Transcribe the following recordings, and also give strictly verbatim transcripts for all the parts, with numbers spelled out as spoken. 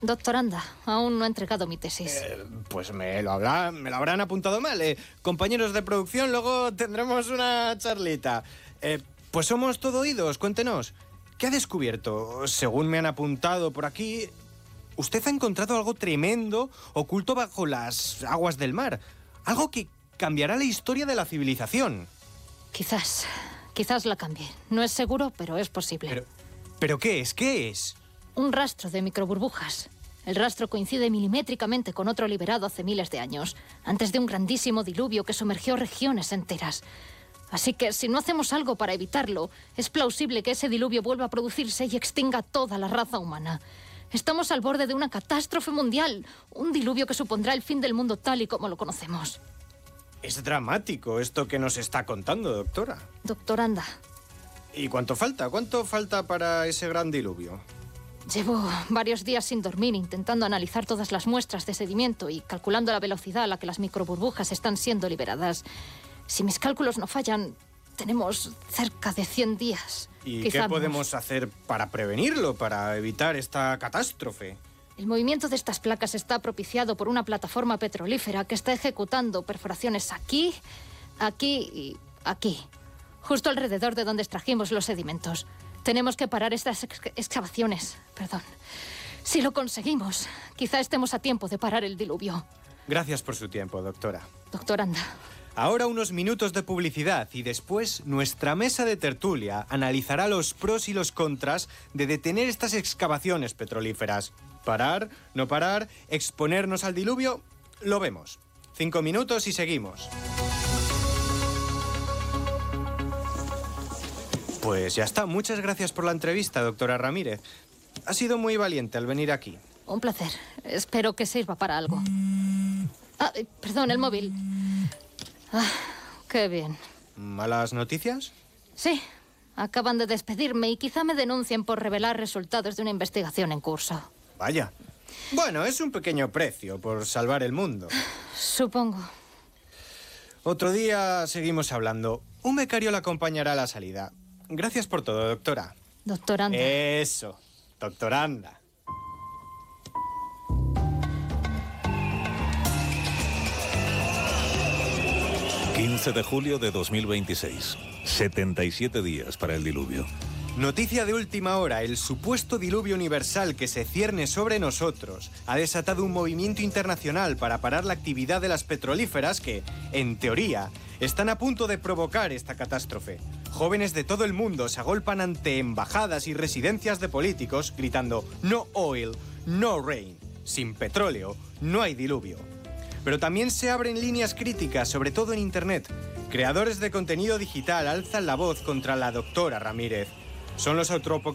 Doctoranda, aún no he entregado mi tesis. Eh, pues me lo, habrá, me lo habrán apuntado mal. Eh. Compañeros de producción, luego tendremos una charlita. Eh, pues somos todo oídos, cuéntenos. ¿Qué ha descubierto? Según me han apuntado por aquí, usted ha encontrado algo tremendo oculto bajo las aguas del mar. Algo que cambiará la historia de la civilización. Quizás, quizás la cambie. No es seguro, pero es posible. Pero, ¿pero qué es? ¿Qué es? Un rastro de microburbujas. El rastro coincide milimétricamente con otro liberado hace miles de años, antes de un grandísimo diluvio que sumergió regiones enteras. Así que, si no hacemos algo para evitarlo, es plausible que ese diluvio vuelva a producirse y extinga toda la raza humana. Estamos al borde de una catástrofe mundial, un diluvio que supondrá el fin del mundo tal y como lo conocemos. Es dramático esto que nos está contando, doctora. Doctoranda. ¿Y cuánto falta? ¿Cuánto falta para ese gran diluvio? Llevo varios días sin dormir intentando analizar todas las muestras de sedimento y calculando la velocidad a la que las microburbujas están siendo liberadas. Si mis cálculos no fallan, tenemos cerca de cien días. ¿Y Quizá qué podemos más. hacer para prevenirlo, para evitar esta catástrofe? El movimiento de estas placas está propiciado por una plataforma petrolífera que está ejecutando perforaciones aquí, aquí y aquí, justo alrededor de donde extrajimos los sedimentos. Tenemos que parar estas ex excavaciones, perdón. Si lo conseguimos, quizá estemos a tiempo de parar el diluvio. Gracias por su tiempo, doctora. Doctoranda. Ahora unos minutos de publicidad y después nuestra mesa de tertulia analizará los pros y los contras de detener estas excavaciones petrolíferas. Parar, no parar, exponernos al diluvio, lo vemos. Cinco minutos y seguimos. Pues ya está. Muchas gracias por la entrevista, doctora Ramírez. Ha sido muy valiente al venir aquí. Un placer. Espero que sirva para algo. Ah, perdón, el móvil. Ah, qué bien. ¿Malas noticias? Sí. Acaban de despedirme y quizá me denuncien por revelar resultados de una investigación en curso. Vaya. Bueno, es un pequeño precio por salvar el mundo. Supongo. Otro día seguimos hablando. Un becario la acompañará a la salida. Gracias por todo, doctora. Doctoranda. Eso, doctoranda. quince de julio de dos mil veintiséis. setenta y siete días para el diluvio. Noticia de última hora, el supuesto diluvio universal que se cierne sobre nosotros ha desatado un movimiento internacional para parar la actividad de las petrolíferas que, en teoría, están a punto de provocar esta catástrofe. Jóvenes de todo el mundo se agolpan ante embajadas y residencias de políticos gritando "No oil, no rain". Sin petróleo, no hay diluvio. Pero también se abren líneas críticas, sobre todo en Internet. Creadores de contenido digital alzan la voz contra la doctora Ramírez. Son los,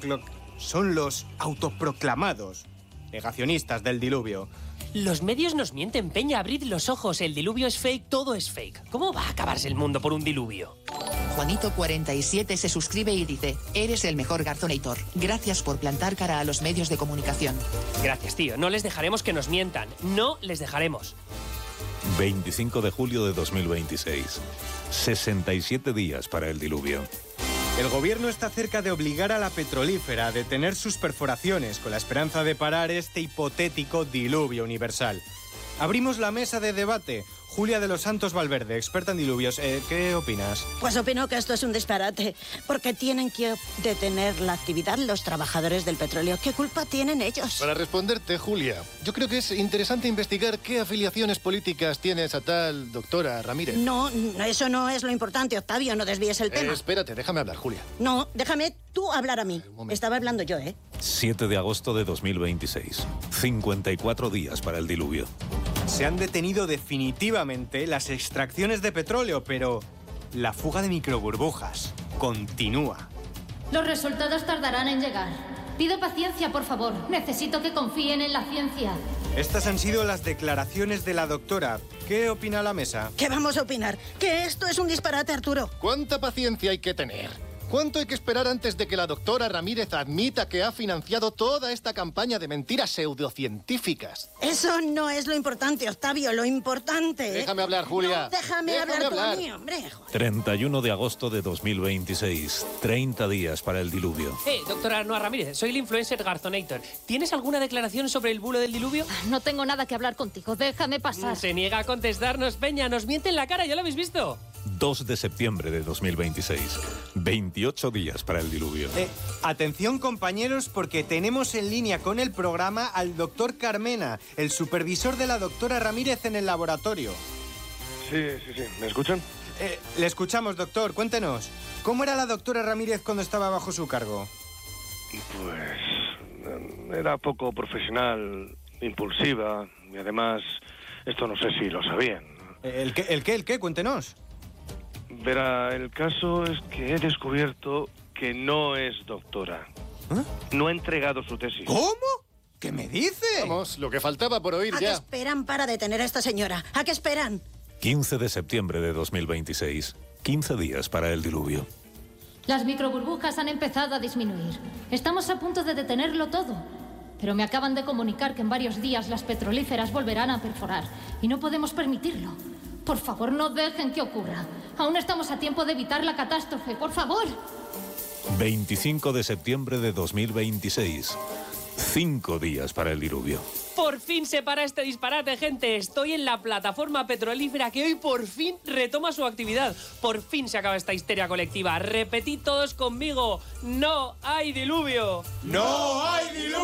son los autoproclamados negacionistas del diluvio. Los medios nos mienten, Peña, abrid los ojos. El diluvio es fake, todo es fake. ¿Cómo va a acabarse el mundo por un diluvio? Juanito cuarenta y siete se suscribe y dice: eres el mejor Garzonator. Gracias por plantar cara a los medios de comunicación. Gracias, tío. No les dejaremos que nos mientan. No les dejaremos. veinticinco de julio de dos mil veintiséis. sesenta y siete días para el diluvio. El gobierno está cerca de obligar a la petrolífera a detener sus perforaciones con la esperanza de parar este hipotético diluvio universal. Abrimos la mesa de debate. Julia de los Santos Valverde, experta en diluvios. Eh, ¿Qué opinas? Pues opino que esto es un disparate, porque tienen que detener la actividad los trabajadores del petróleo. ¿Qué culpa tienen ellos? Para responderte, Julia, yo creo que es interesante investigar qué afiliaciones políticas tiene esa tal doctora Ramírez. No, eso no es lo importante, Octavio, no desvíes el tema. Eh, espérate, déjame hablar, Julia. No, déjame tú hablar a mí. Estaba hablando yo, ¿eh? siete de agosto de dos mil veintiséis. cincuenta y cuatro días para el diluvio. Se han detenido definitivamente las extracciones de petróleo, pero la fuga de microburbujas continúa. Los resultados tardarán en llegar. Pido paciencia, por favor. Necesito que confíen en la ciencia. Estas han sido las declaraciones de la doctora. ¿Qué opina la mesa? ¿Qué vamos a opinar? Que esto es un disparate, Arturo. ¿Cuánta paciencia hay que tener? ¿Cuánto hay que esperar antes de que la doctora Ramírez admita que ha financiado toda esta campaña de mentiras pseudocientíficas? Eso no es lo importante, Octavio. Lo importante... Déjame hablar, Julia. No, déjame, Déjame hablar, tú a hablar. mí, hombre. Joder. treinta y uno de agosto de dos mil veintiséis. treinta días para el diluvio. Eh, doctora Noa Ramírez, soy el influencer Garzonator. ¿Tienes alguna declaración sobre el bulo del diluvio? No tengo nada que hablar contigo. Déjame pasar. Se niega a contestarnos, Peña. Nos miente en la cara, ¿ya lo habéis visto? dos de septiembre de dos mil veintiséis. veintiocho días para el diluvio. Eh, atención, compañeros, porque tenemos en línea con el programa al doctor Carmena, el supervisor de la doctora Ramírez en el laboratorio. Sí, sí, sí. ¿Me escuchan? Eh, le escuchamos, doctor. Cuéntenos. ¿Cómo era la doctora Ramírez cuando estaba bajo su cargo? Pues era poco profesional, impulsiva y además, esto no sé si lo sabían. ¿El qué? ¿El qué? ¿El qué? Cuéntenos. Verá, el caso es que he descubierto que no es doctora. ¿Eh? No ha entregado su tesis. ¿Cómo? ¿Qué me dice? Vamos, lo que faltaba por oír ¿A qué ya. esperan para detener a esta señora? ¿A qué esperan? quince de septiembre de dos mil veintiséis. quince días para el diluvio. Las microburbujas han empezado a disminuir. Estamos a punto de detenerlo todo. Pero me acaban de comunicar que en varios días las petrolíferas volverán a perforar. Y no podemos permitirlo. Por favor, no dejen que ocurra. Aún estamos a tiempo de evitar la catástrofe. ¡Por favor! veinticinco de septiembre de dos mil veintiséis. Cinco días para el diluvio. Por fin se para este disparate, gente. Estoy en la plataforma petrolífera que hoy por fin retoma su actividad. Por fin se acaba esta histeria colectiva. Repetid todos conmigo. ¡No hay diluvio! ¡No hay diluvio!